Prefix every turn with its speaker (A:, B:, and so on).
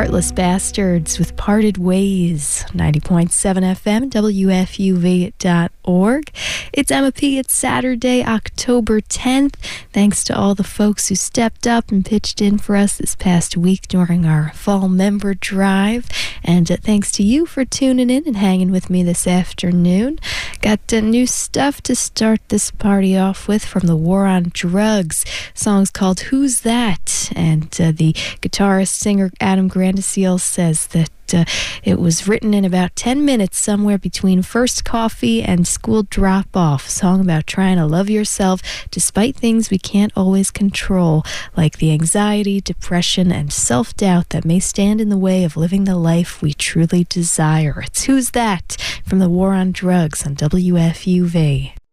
A: Heartless Bastards with Parted Ways, 90.7 FM, WFUV.org. It's Emma P. It's Saturday, October 10th. Thanks to all the folks who stepped up and pitched in for us this past week during our fall member drive. And thanks to you for tuning in and hanging with me this afternoon. Got new stuff to start this party off with from the War on Drugs. Song's called Who's That? And the guitarist, singer Adam Grandisiel says that it was written in about 10 minutes somewhere between first coffee and school drop-off. A song about trying to love yourself despite things we can't always control, like the anxiety, depression, and self-doubt that may stand in the way of living the life we truly desire. It's Who's That? From the War on Drugs on WFUV.